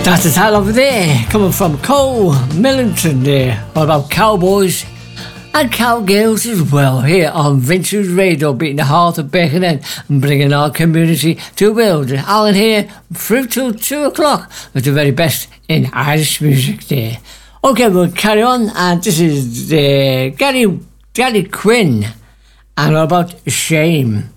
That's the title over there, coming from Cole Millington there, all about cowboys and cowgirls as well, here on Vince's Radio, beating the heart of Birkenhead and bringing our community to a world. Alan here, through till 2 o'clock, with the very best in Irish music there. Okay, we'll carry on, and this is Gary Quinn, and all about Shame.